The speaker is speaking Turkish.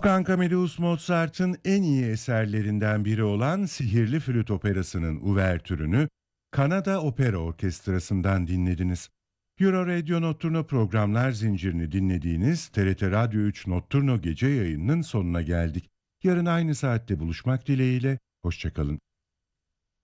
Wolfgang Amadeus Mozart'ın en iyi eserlerinden biri olan Sihirli Flüt Operası'nın uvertürünü Kanada Opera Orkestrası'ndan dinlediniz. Euro Radio Notturno programlar zincirini dinlediğiniz TRT Radyo 3 Notturno gece yayınının sonuna geldik. Yarın aynı saatte buluşmak dileğiyle, hoşçakalın.